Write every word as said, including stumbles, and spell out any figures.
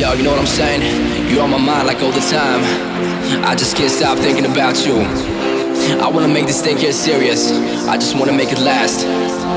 Yo, you know what I'm saying? You're on my mind like all the time. I just can't stop thinking about you. I wanna make this thing get serious. I just wanna make it last.